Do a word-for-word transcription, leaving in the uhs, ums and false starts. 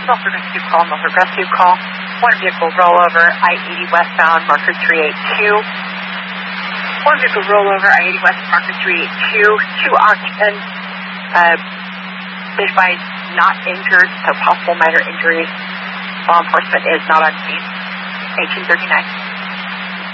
Milford Rescue Call, Milford Rescue Call. One vehicle rollover, I eighty westbound, marker three eight two. One vehicle rollover, I eighty west, marker three eight two. Two occupants, uh, they advised not injured, so possible minor injuries. Law enforcement is not on scene. eighteen thirty-nine.